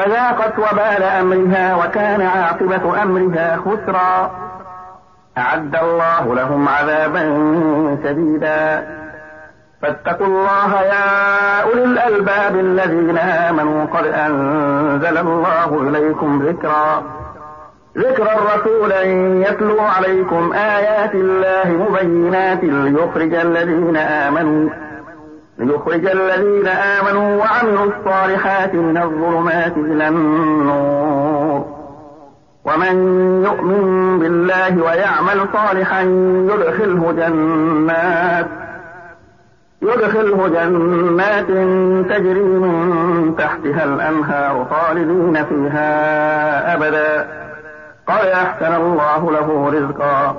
فذاقت وبال أمرها وكان عاقبة أمرها خسرا. أعد الله لهم عذابا شديدا. فاتقوا الله يا أولي الألباب الذين آمنوا قد أنزل الله إليكم ذكرا رسولا يتلو عليكم آيات الله مبينات ليخرج الذين آمنوا وعملوا الصالحات من الظلمات إلى النور. ومن يؤمن بالله ويعمل صالحا يدخله جنات تجري من تحتها الأنهار خالدين فيها أبدا قد أحسن الله له رزقا.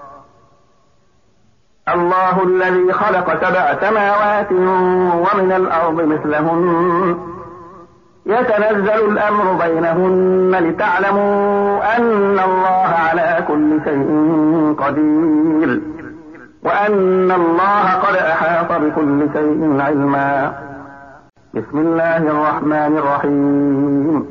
الله الذي خلق 7 سماوات ومن الأرض مثلهن يتنزل الأمر بينهن لتعلموا أن الله على كل شيء قدير وأن الله قد أحاط بكل شيء علما. بسم الله الرحمن الرحيم.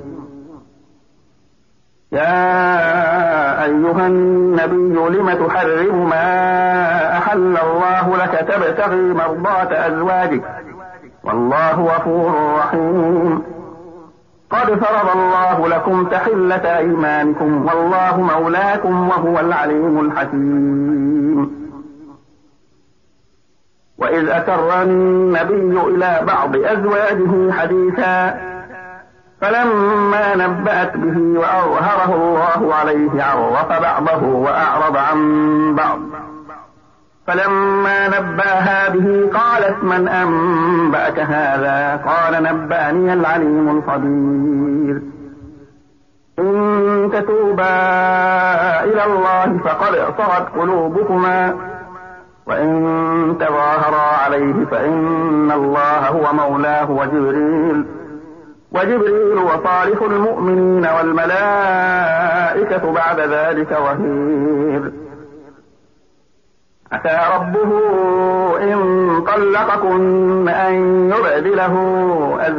يا أيها النبي لم تحرم ما أحل الله لك تبتغي مرضات أزواجك والله غفور رحيم. قد فرض الله لكم تحلة أيمانكم والله مولاكم وهو العليم الحكيم. وإذ أسر النبي إلى بعض أزواجه حديثا فلما نبأت به وأظهره الله عليه عرف بعضه وأعرض عن بعض. فلما نبأها به قالت من أنبأك هذا؟ قال نبأني العليم الخبير. إن تتوبا إلى الله فقد صغت قلوبكما وإن تظاهرا عليه فإن الله هو مولاه وجبريل وصالح المؤمنين والملائكة بعد ذلك ظهير. عسى ربه إن طلقكن أن يبدله